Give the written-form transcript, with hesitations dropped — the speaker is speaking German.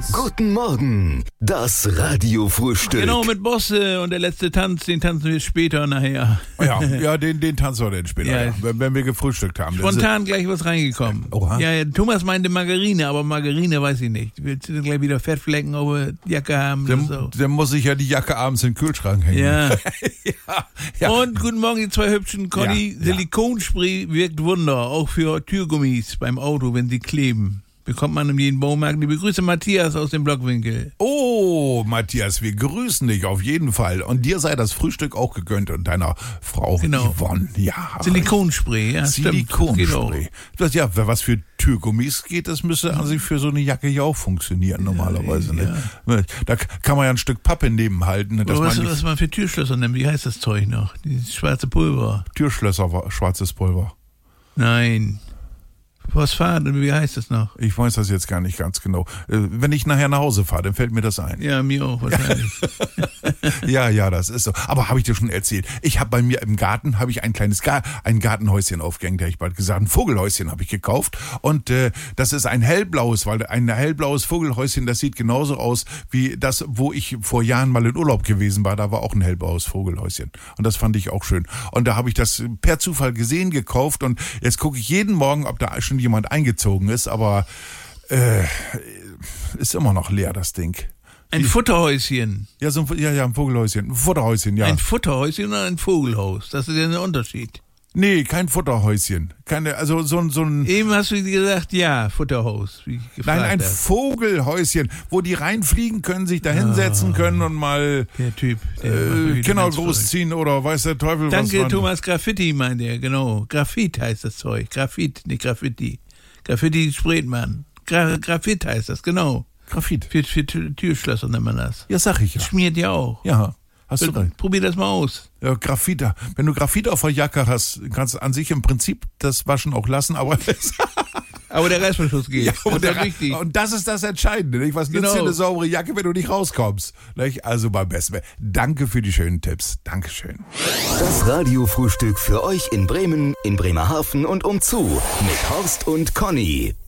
Guten Morgen, das Radiofrühstück. Genau, mit Bosse und der letzte Tanz, den tanzen wir später nachher. Ja, den tanzen wir dann später, Ja. wenn wir gefrühstückt haben. Spontan gleich was reingekommen. Oha. Ja, Thomas meinte Margarine, aber Margarine weiß ich nicht. Willst du gleich wieder Fettflecken auf der Jacke haben oder so? Dann muss ich ja die Jacke abends in den Kühlschrank hängen. Ja. Ja. Und guten Morgen, die zwei hübschen Conny. Ja. Silikonspray wirkt Wunder, auch für Türgummis beim Auto, wenn sie kleben. Bekommt man in jedem Baumarkt. Ich begrüße Matthias aus dem Blockwinkel. Oh, Matthias, wir grüßen dich auf jeden Fall. Und dir sei das Frühstück auch gegönnt und deiner Frau Genau. Yvonne. Ja. Silikonspray, ja, Silikonspray. Das, ja, was für Türgummis geht, das müsste an sich für so eine Jacke ja auch funktionieren normalerweise. Ja. Ne? Da kann man ja ein Stück Pappe nebenhalten. Ne, dass Aber man was man für Türschlösser nimmt, wie heißt das Zeug noch? Dieses schwarze Pulver. Türschlösser, schwarzes Pulver. Nein. Phosphat, wie heißt das noch? Ich weiß das jetzt gar nicht ganz genau. Wenn ich nachher nach Hause fahre, dann fällt mir das ein. Ja, mir auch wahrscheinlich. Ja, das ist so. Aber habe ich dir schon erzählt? Ich habe bei mir im Garten ein kleines ein Gartenhäuschen aufgehängt, hätte ich bald gesagt. Ein Vogelhäuschen habe ich gekauft. Und das ist ein hellblaues, weil ein hellblaues Vogelhäuschen, das sieht genauso aus wie das, wo ich vor Jahren mal in Urlaub gewesen war. Da war auch ein hellblaues Vogelhäuschen. Und das fand ich auch schön. Und da habe ich das per Zufall gesehen, gekauft. Und jetzt gucke ich jeden Morgen, ob da schon jemand eingezogen ist. Aber ist immer noch leer, das Ding. Ein Futterhäuschen. Ja, ein Vogelhäuschen. Ein Futterhäuschen, ja. Ein Futterhäuschen oder ein Vogelhaus? Das ist ja ein Unterschied. Nee, kein Futterhäuschen. Also so ein... Eben hast du gesagt, ja, Futterhaus. Wie ich gefragt Nein, ein habe. Vogelhäuschen, wo die reinfliegen können, sich da hinsetzen können und mal Der Typ. Kinder großziehen oder weiß der Teufel was. Danke, Thomas. Graffiti meint er, genau. Graphit heißt das Zeug. Graphit, nicht Graffiti. Graffiti sprayt man. Graphit heißt das, genau. Graphit. Für Türschlösser nennt man das. Ja, sag ich ja. Schmiert ja auch. Ja, hast du recht. Probier das mal aus. Ja, Graphit. Wenn du Graphit auf der Jacke hast, kannst du an sich im Prinzip das Waschen auch lassen, aber... Aber der Reißverschluss geht. Ja, das ist richtig. Und das ist das Entscheidende. Nicht? Was nützt dir eine saubere Jacke, wenn du nicht rauskommst? Nicht? Also beim besten. Danke für die schönen Tipps. Dankeschön. Das Radiofrühstück für euch in Bremen, in Bremerhaven und umzu mit Horst und Conny.